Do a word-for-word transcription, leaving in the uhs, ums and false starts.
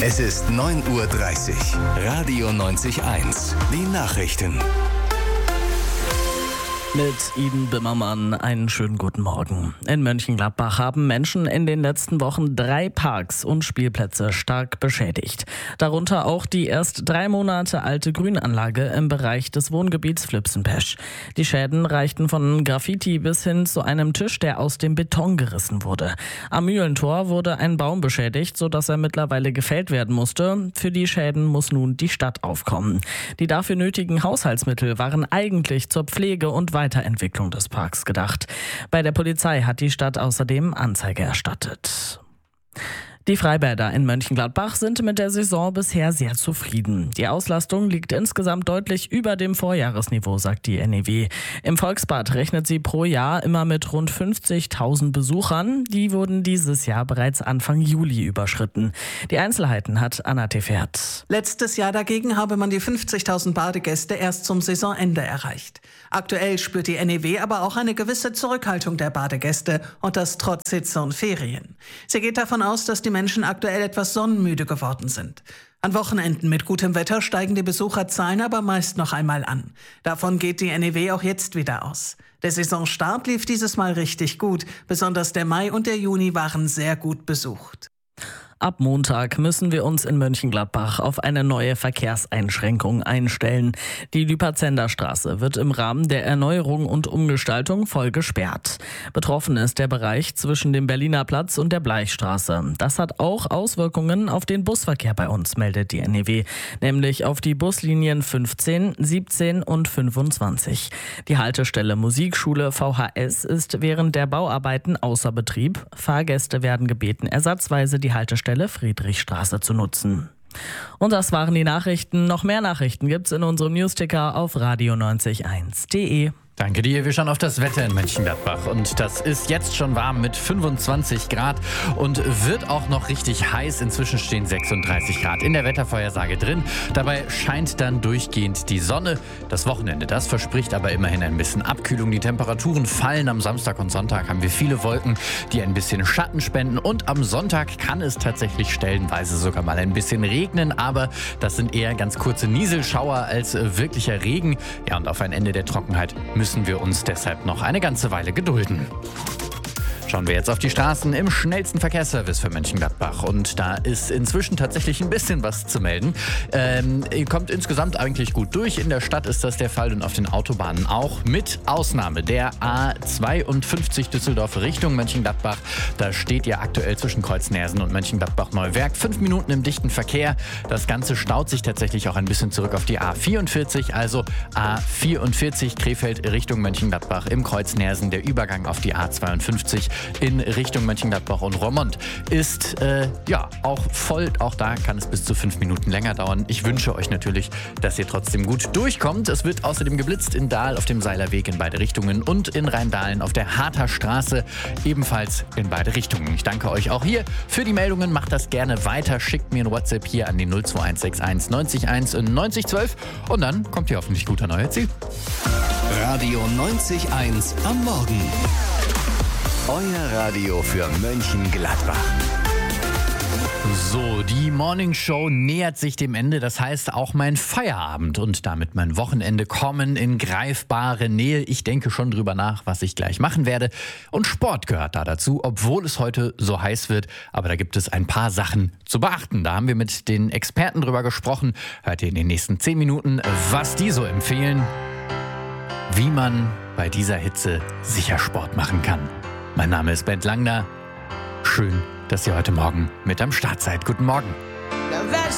Es ist neun Uhr dreißig. Radio neunzig Komma eins. Die Nachrichten. Mit Iden Bimmermann einen schönen guten Morgen. In Mönchengladbach haben Menschen in den letzten Wochen drei Parks und Spielplätze stark beschädigt. Darunter auch die erst drei Monate alte Grünanlage im Bereich des Wohngebiets Flipsenpesch. Die Schäden reichten von Graffiti bis hin zu einem Tisch, der aus dem Beton gerissen wurde. Am Mühlentor wurde ein Baum beschädigt, sodass er mittlerweile gefällt werden musste. Für die Schäden muss nun die Stadt aufkommen. Die dafür nötigen Haushaltsmittel waren eigentlich zur Pflege und Weiterentwicklung des Parks gedacht. Bei der Polizei hat die Stadt außerdem Anzeige erstattet. Die Freibäder in Mönchengladbach sind mit der Saison bisher sehr zufrieden. Die Auslastung liegt insgesamt deutlich über dem Vorjahresniveau, sagt die N E W. Im Volksbad rechnet sie pro Jahr immer mit rund fünfzigtausend Besuchern. Die wurden dieses Jahr bereits Anfang Juli überschritten. Die Einzelheiten hat Anna Tefert. Letztes Jahr dagegen habe man die fünfzigtausend Badegäste erst zum Saisonende erreicht. Aktuell spürt die N E W aber auch eine gewisse Zurückhaltung der Badegäste und das trotz Hitze und Ferien. Sie geht davon aus, dass die Menschen aktuell etwas sonnenmüde geworden sind. An Wochenenden mit gutem Wetter steigen die Besucherzahlen aber meist noch einmal an. Davon geht die N E W auch jetzt wieder aus. Der Saisonstart lief dieses Mal richtig gut. Besonders der Mai und der Juni waren sehr gut besucht. Ab Montag müssen wir uns in Mönchengladbach auf eine neue Verkehrseinschränkung einstellen. Die Lüperzender Straße wird im Rahmen der Erneuerung und Umgestaltung voll gesperrt. Betroffen ist der Bereich zwischen dem Berliner Platz und der Bleichstraße. Das hat auch Auswirkungen auf den Busverkehr bei uns, meldet die N E W, nämlich auf die Buslinien fünfzehn, siebzehn und fünfundzwanzig. Die Haltestelle Musikschule V H S ist während der Bauarbeiten außer Betrieb. Fahrgäste werden gebeten, ersatzweise die Haltestelle Friedrichstraße zu nutzen. Und das waren die Nachrichten. Noch mehr Nachrichten gibt's in unserem Newsticker auf radio neunzig Komma eins punkt de. Danke dir. Wir schauen auf das Wetter in Mönchengladbach und das ist jetzt schon warm mit fünfundzwanzig Grad und wird auch noch richtig heiß. Inzwischen stehen sechsunddreißig Grad in der Wettervorhersage drin. Dabei scheint dann durchgehend die Sonne. Das Wochenende, das verspricht aber immerhin ein bisschen Abkühlung. Die Temperaturen fallen. Am Samstag und Sonntag haben wir viele Wolken, die ein bisschen Schatten spenden und am Sonntag kann es tatsächlich stellenweise sogar mal ein bisschen regnen, aber das sind eher ganz kurze Nieselschauer als wirklicher Regen. Ja, und auf ein Ende der Trockenheit müssen müssen wir uns deshalb noch eine ganze Weile gedulden. Schauen wir jetzt auf die Straßen im schnellsten Verkehrsservice für Mönchengladbach. Und da ist inzwischen tatsächlich ein bisschen was zu melden. Ähm, ihr kommt insgesamt eigentlich gut durch. In der Stadt ist das der Fall und auf den Autobahnen auch. Mit Ausnahme der A zweiundfünfzig Düsseldorf Richtung Mönchengladbach. Da steht ihr aktuell zwischen Kreuznersen und Mönchengladbach-Neuwerk. Fünf Minuten im dichten Verkehr. Das Ganze staut sich tatsächlich auch ein bisschen zurück auf die A vierundvierzig. Also A vierundvierzig Krefeld Richtung Mönchengladbach im Kreuznersen. Der Übergang auf die A zweiundfünfzig in Richtung Mönchengladbach und Roermond ist äh, ja auch voll. Auch da kann es bis zu fünf Minuten länger dauern. Ich wünsche euch natürlich, dass ihr trotzdem gut durchkommt. Es wird außerdem geblitzt in Dahl auf dem Seilerweg in beide Richtungen und in Rheindahlen auf der Harter Straße ebenfalls in beide Richtungen. Ich danke euch auch hier für die Meldungen. Macht das gerne weiter. Schickt mir ein WhatsApp hier an die null zwei eins sechs eins neunzig eins neunzig zwölf und dann kommt ihr hoffentlich gut an euer Ziel. Radio neunzig Komma eins am Morgen. Euer Radio für Mönchengladbach. So, die Morning Show nähert sich dem Ende. Das heißt, auch mein Feierabend und damit mein Wochenende kommen in greifbare Nähe. Ich denke schon drüber nach, was ich gleich machen werde. Und Sport gehört da dazu, obwohl es heute so heiß wird. Aber da gibt es ein paar Sachen zu beachten. Da haben wir mit den Experten drüber gesprochen. Hört ihr in den nächsten zehn Minuten, was die so empfehlen, wie man bei dieser Hitze sicher Sport machen kann. Mein Name ist Bent Langner. Schön, dass ihr heute Morgen mit am Start seid. Guten Morgen.